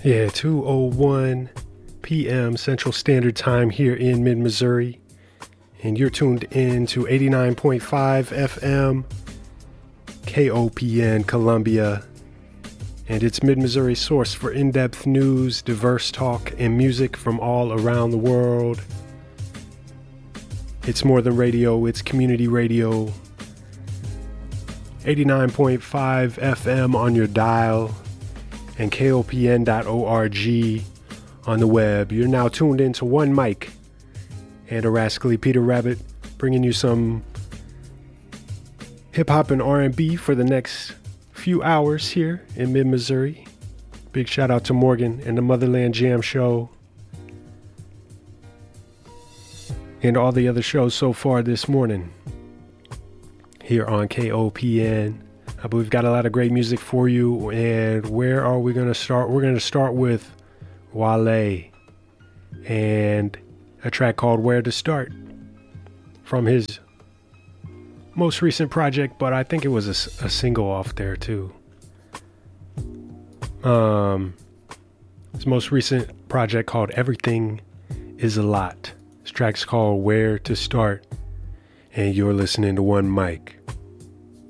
Yeah, 2:01 p.m. Central Standard Time here in mid-Missouri. And you're tuned in to 89.5 FM, KOPN Columbia. And it's Mid-Missouri's source for in-depth news, diverse talk, and music from all around the world. It's more than radio, it's community radio. 89.5 FM on your dial and KOPN.org on the web. You're now tuned into One Mic and a rascally Peter Rabbit, bringing you some hip-hop and R&B for the next few hours here in mid-Missouri. Big shout out to Morgan and the Motherland Jam Show and all the other shows so far this morning here on KOPN. I believe we've got a lot of great music for you. And where are we going to start? We're going to start with Wale and a track called Where to Start from his most recent project, but I think it was a single off there too. His most recent project called Everything Is a Lot. This track's called Where to Start, and you're listening to One Mic.